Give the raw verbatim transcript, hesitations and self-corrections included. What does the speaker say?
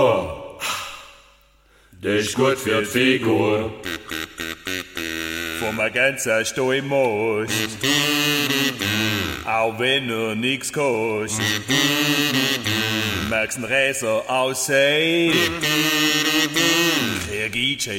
Das ist gut für die Figur. Vom ganzen Sto im Most, auch wenn er nix kostet. Magst n Racer aussehen, krieg ich